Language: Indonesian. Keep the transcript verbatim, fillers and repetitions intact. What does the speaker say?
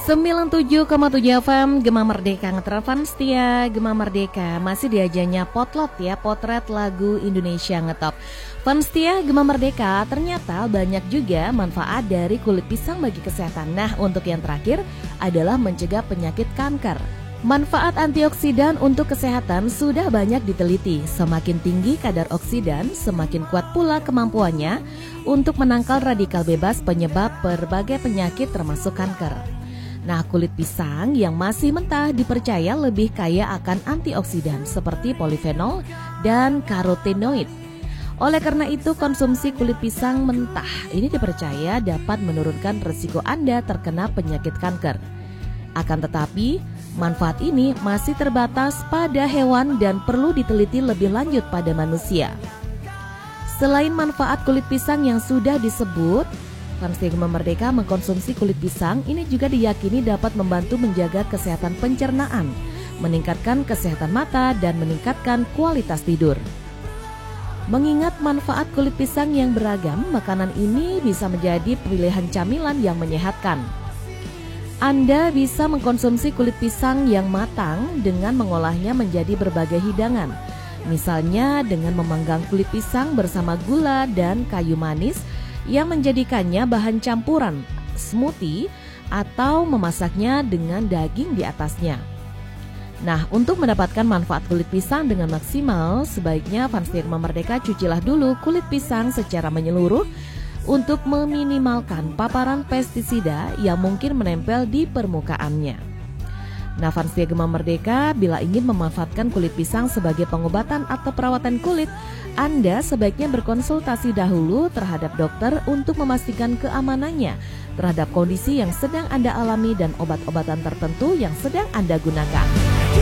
sembilan puluh tujuh koma tujuh F M Gema Merdeka ngetelepon setia Gema Merdeka. Masih di ajanya Potlot ya, potret lagu Indonesia ngetop. Fans setia Gema Merdeka, ternyata banyak juga manfaat dari kulit pisang bagi kesehatan. Nah, untuk yang terakhir adalah mencegah penyakit kanker. Manfaat antioksidan untuk kesehatan sudah banyak diteliti. Semakin tinggi kadar oksidan, semakin kuat pula kemampuannya untuk menangkal radikal bebas penyebab berbagai penyakit termasuk kanker. Nah, kulit pisang yang masih mentah dipercaya lebih kaya akan antioksidan seperti polifenol dan karotenoid. Oleh karena itu, konsumsi kulit pisang mentah ini dipercaya dapat menurunkan risiko Anda terkena penyakit kanker. Akan tetapi, manfaat ini masih terbatas pada hewan dan perlu diteliti lebih lanjut pada manusia. Selain manfaat kulit pisang yang sudah disebut, Fans Gema Merdeka mengkonsumsi kulit pisang ini juga diyakini dapat membantu menjaga kesehatan pencernaan, meningkatkan kesehatan mata, dan meningkatkan kualitas tidur. Mengingat manfaat kulit pisang yang beragam, makanan ini bisa menjadi pilihan camilan yang menyehatkan. Anda bisa mengkonsumsi kulit pisang yang matang dengan mengolahnya menjadi berbagai hidangan. Misalnya dengan memanggang kulit pisang bersama gula dan kayu manis yang menjadikannya bahan campuran smoothie atau memasaknya dengan daging di atasnya. Nah, untuk mendapatkan manfaat kulit pisang dengan maksimal, sebaiknya Fans Gema Merdeka cucilah dulu kulit pisang secara menyeluruh untuk meminimalkan paparan pestisida yang mungkin menempel di permukaannya. Nah, Fans Gema Merdeka, bila ingin memanfaatkan kulit pisang sebagai pengobatan atau perawatan kulit, Anda sebaiknya berkonsultasi dahulu terhadap dokter untuk memastikan keamanannya terhadap kondisi yang sedang Anda alami dan obat-obatan tertentu yang sedang Anda gunakan.